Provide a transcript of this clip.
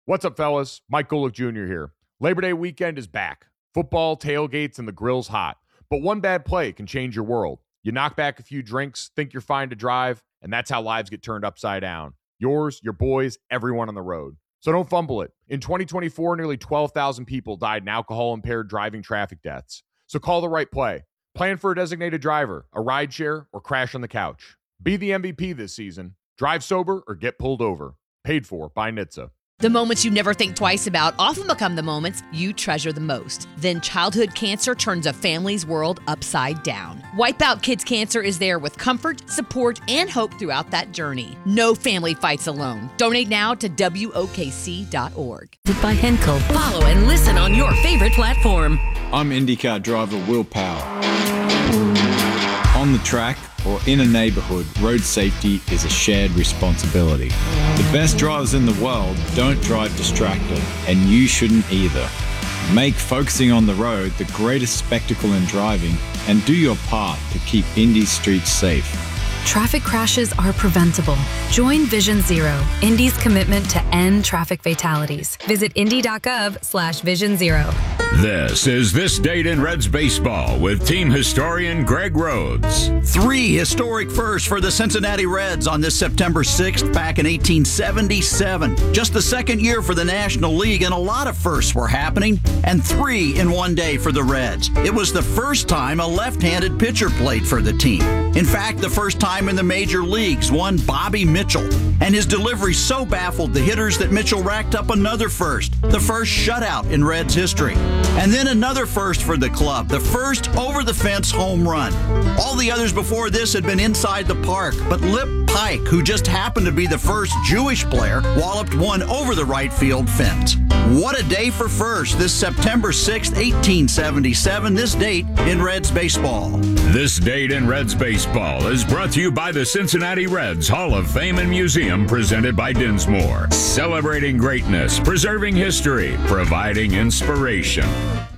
What's up, fellas? Mike Golick Jr. here. Labor Day weekend is back. Football, tailgates, and the grill's hot. But one bad play can change your world. You knock back a few drinks, think you're fine to drive, and that's how lives get turned upside down. Yours, your boys, everyone on the road. So don't fumble it. In 2024, nearly 12,000 people died in alcohol-impaired driving traffic deaths. So call the right play. Plan for a designated driver, a rideshare, or crash on the couch. Be the MVP this season. Drive sober or get pulled over. Paid for by NHTSA. The moments you never think twice about often become the moments you treasure the most. Then childhood cancer turns a family's world upside down. Wipeout Kids Cancer is there with comfort, support, and hope throughout that journey. No family fights alone. Donate now to WOKC.org. By Henkel. Follow and listen on your favorite platform. I'm IndyCar driver Will Power. On the track or in a neighborhood, road safety is a shared responsibility. The best drivers in the world don't drive distracted, and you shouldn't either. Make focusing on the road the greatest spectacle in driving, and do your part to keep Indy's streets safe. Traffic crashes are preventable. Join Vision Zero, Indy's commitment to end traffic fatalities. Visit indy.gov/Vision Zero. This is This Date in Reds Baseball with team historian Greg Rhodes. 3 historic firsts for the Cincinnati Reds on this September 6th back in 1877. Just the second year for the National League, and a lot of firsts were happening, and 3 in one day for the Reds. It was the first time a left-handed pitcher played for the team. In fact, the first time in the major leagues, one Bobby Mitchell. And his delivery so baffled the hitters that Mitchell racked up another first, the first shutout in Reds history. And then another first for the club, the first over-the-fence home run. All the others before this had been inside the park, but Lip Pike, who just happened to be the first Jewish player, walloped one over the right field fence. What a day for first, this September 6th, 1877, this date in Reds baseball. This Date in Reds Baseball is brought to you by the Cincinnati Reds Hall of Fame and Museum, presented by Dinsmore. Celebrating greatness, preserving history, providing inspiration.